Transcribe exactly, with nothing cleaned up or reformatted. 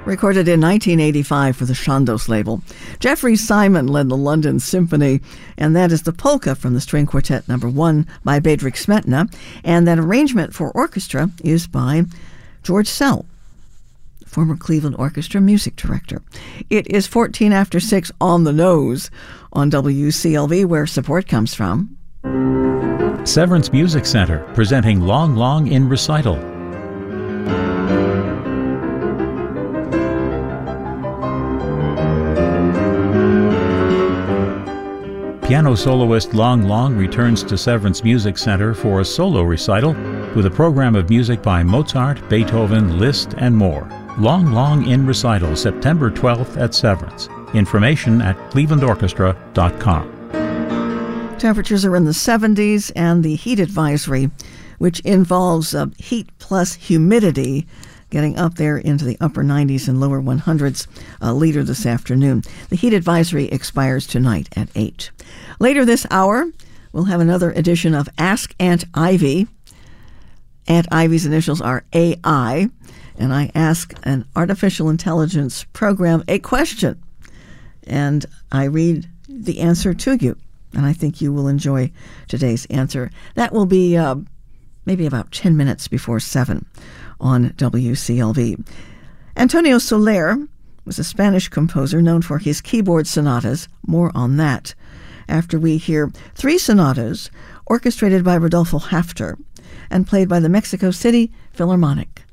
recorded in nineteen eighty-five for the Chandos label. Jeffrey Simon led the London Symphony, and that is the polka from the String Quartet Number One by Bedřich Smetana, and that arrangement for orchestra is by George Szell, former Cleveland Orchestra music director. It is fourteen after six on the nose on W C L V, where support comes from Severance Music Center, presenting Long Long in Recital. Piano soloist Long Long returns to Severance Music Center for a solo recital with a program of music by Mozart, Beethoven, Liszt, and more. Long Long in Recital, September twelfth at Severance. Information at cleveland orchestra dot com. Temperatures are in the seventies, and the heat advisory, which involves uh, heat plus humidity, getting up there into the upper nineties and lower hundreds uh, later this afternoon. The heat advisory expires tonight at eight. Later this hour, we'll have another edition of Ask Aunt Ivy. Aunt Ivy's initials are A I, and I ask an artificial intelligence program a question, and I read the answer to you, and I think you will enjoy today's answer. That will be uh, maybe about ten minutes before seven on W C L V. Antonio Soler was a Spanish composer known for his keyboard sonatas. More on that after we hear three sonatas orchestrated by Rodolfo Hafter and played by the Mexico City Philharmonic.